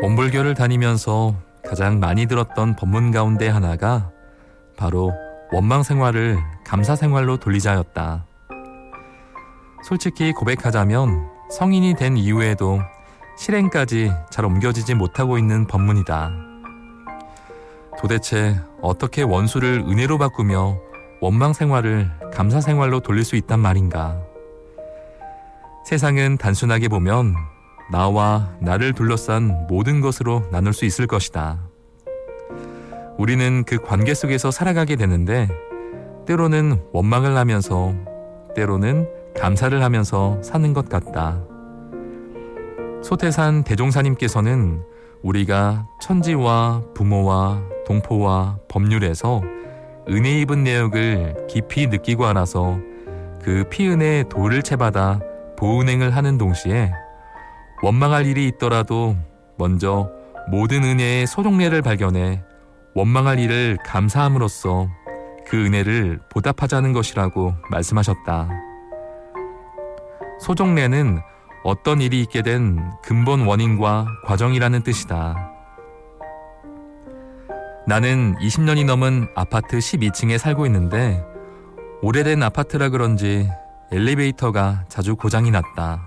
원불교를 다니면서 가장 많이 들었던 법문 가운데 하나가 바로 원망생활을 감사생활로 돌리자였다. 솔직히 고백하자면 성인이 된 이후에도 실행까지 잘 옮겨지지 못하고 있는 법문이다. 도대체 어떻게 원수를 은혜로 바꾸며 원망생활을 감사생활로 돌릴 수 있단 말인가? 세상은 단순하게 보면 나와 나를 둘러싼 모든 것으로 나눌 수 있을 것이다. 우리는 그 관계 속에서 살아가게 되는데 때로는 원망을 하면서 때로는 감사를 하면서 사는 것 같다. 소태산 대종사님께서는 우리가 천지와 부모와 동포와 법률에서 은혜 입은 내역을 깊이 느끼고 알아서 그 피은혜의 도를 채받아 보은행을 하는 동시에 원망할 일이 있더라도 먼저 모든 은혜의 소종례를 발견해 원망할 일을 감사함으로써 그 은혜를 보답하자는 것이라고 말씀하셨다. 소종례는 어떤 일이 있게 된 근본 원인과 과정이라는 뜻이다. 나는 20년이 넘은 아파트 12층에 살고 있는데 오래된 아파트라 그런지 엘리베이터가 자주 고장이 났다.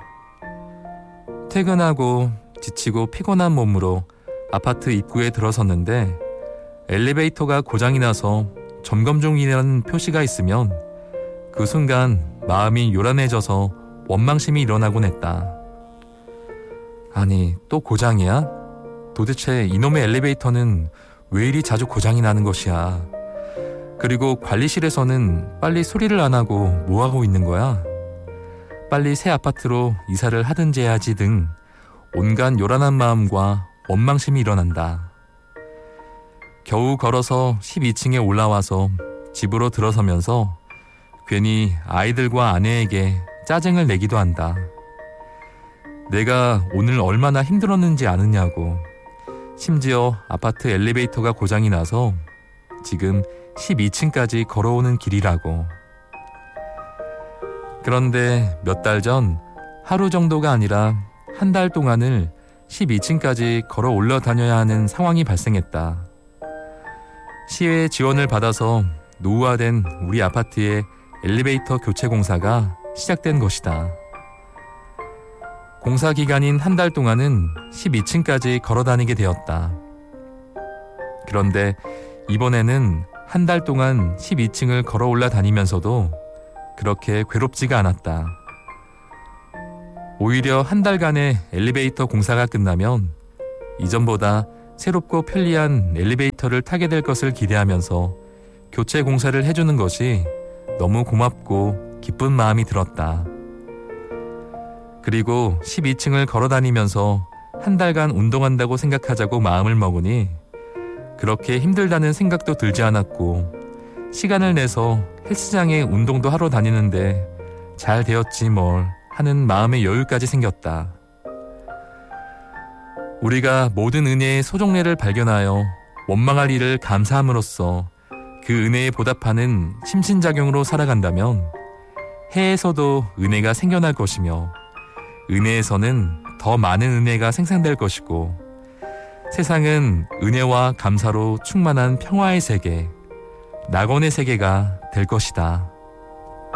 퇴근하고 지치고 피곤한 몸으로 아파트 입구에 들어섰는데 엘리베이터가 고장이 나서 점검 중이라는 표시가 있으면 그 순간 마음이 요란해져서 원망심이 일어나곤 했다. 아니, 또 고장이야? 도대체 이놈의 엘리베이터는 왜 이리 자주 고장이 나는 것이야? 그리고 관리실에서는 빨리 수리를 안 하고 뭐하고 있는 거야? 빨리 새 아파트로 이사를 하든지 해야지 등 온갖 요란한 마음과 원망심이 일어난다. 겨우 걸어서 12층에 올라와서 집으로 들어서면서 괜히 아이들과 아내에게 짜증을 내기도 한다. 내가 오늘 얼마나 힘들었는지 아느냐고. 심지어 아파트 엘리베이터가 고장이 나서 지금 12층까지 걸어오는 길이라고. 그런데 몇 달 전 하루 정도가 아니라 한 달 동안을 12층까지 걸어 올라다녀야 하는 상황이 발생했다. 시의 지원을 받아서 노후화된 우리 아파트의 엘리베이터 교체 공사가 시작된 것이다. 공사 기간인 한 달 동안은 12층까지 걸어 다니게 되었다. 그런데 이번에는 한 달 동안 12층을 걸어 올라다니면서도 그렇게 괴롭지가 않았다. 오히려 한 달간의 엘리베이터 공사가 끝나면 이전보다 새롭고 편리한 엘리베이터를 타게 될 것을 기대하면서 교체 공사를 해주는 것이 너무 고맙고 기쁜 마음이 들었다. 그리고 12층을 걸어 다니면서 한 달간 운동한다고 생각하자고 마음을 먹으니 그렇게 힘들다는 생각도 들지 않았고 시간을 내서 헬스장에 운동도 하러 다니는데 잘 되었지 뭘 하는 마음의 여유까지 생겼다. 우리가 모든 은혜의 소종례를 발견하여 원망할 일을 감사함으로써 그 은혜에 보답하는 심신작용으로 살아간다면 해에서도 은혜가 생겨날 것이며 은혜에서는 더 많은 은혜가 생산될 것이고 세상은 은혜와 감사로 충만한 평화의 세계, 낙원의 세계가 될 것이다.